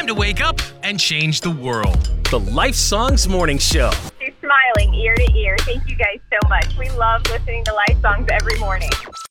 Time to wake up and change the world. The Life Songs Morning Show. She's smiling ear to ear. Thank you guys so much. We love listening to Life Songs every morning.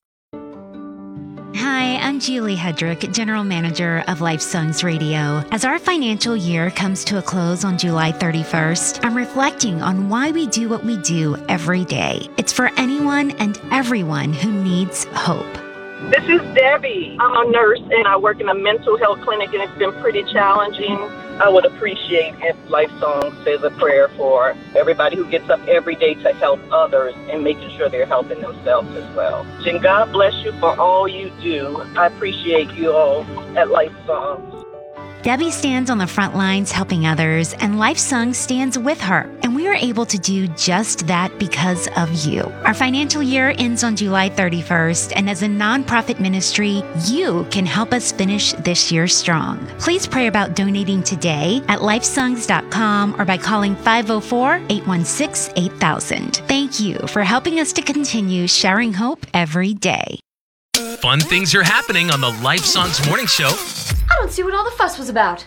Hi, I'm Julie Hedrick, General Manager of Life Songs Radio. As our financial year comes to a close on July 31st, I'm reflecting on why we do what we do every day. It's for anyone and everyone who needs hope. This is Debbie. I'm a nurse and I work in a mental health clinic, and it's been pretty challenging. I would appreciate if Life Song says a prayer for everybody who gets up every day to help others and making sure they're helping themselves as well. And God bless you for all you do. I appreciate you all at Life Songs. Debbie stands on the front lines helping others, and Life Song stands with her. And we are able to do just that because of you. Our financial year ends on July 31st, and as a nonprofit ministry, you can help us finish this year strong. Please pray about donating today at lifesongs.com or by calling 504-816-8000. Thank you for helping us to continue sharing hope every day. Fun things are happening on the Life Songs Morning Show. I don't see what all the fuss was about.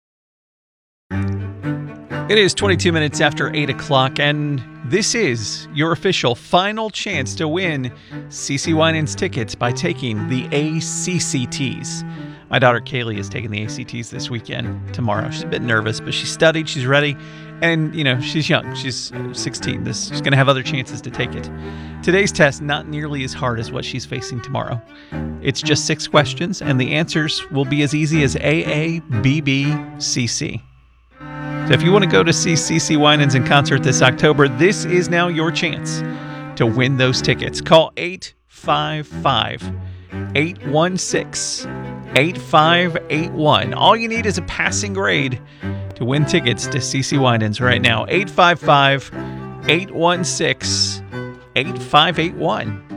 It is 22 minutes after 8 o'clock, and this is your official final chance to win CeCe Winans tickets by taking the ACCTs. My daughter Kaylee is taking the ACTs this weekend, tomorrow. She's a bit nervous, but she studied, she's ready, and, she's young. She's 16. She's going to have other chances to take it. Today's test, not nearly as hard as what she's facing tomorrow. It's just 6 questions, and the answers will be as easy as AA, BB, CC. So if you want to go to see CeCe Winans in concert this October, this is now your chance to win those tickets. Call 855-816-8581. All you need is a passing grade to win tickets to CeCe Winans right now. 855-816-8581.